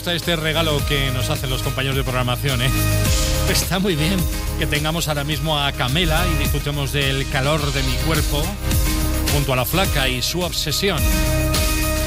gusta este regalo que nos hacen los compañeros de programación, ¿eh? Está muy bien que tengamos ahora mismo a Camela y disfrutemos del calor de mi cuerpo junto a La Flaca y Su Obsesión.